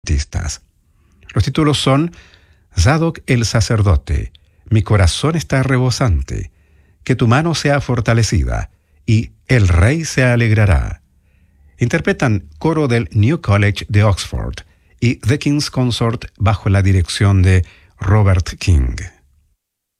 artistas. Los títulos son Zadok el sacerdote, Mi corazón está rebosante, Que tu mano sea fortalecida, y El rey se alegrará. Interpretan coro del New College de Oxford y The King's Consort bajo la dirección de Robert King.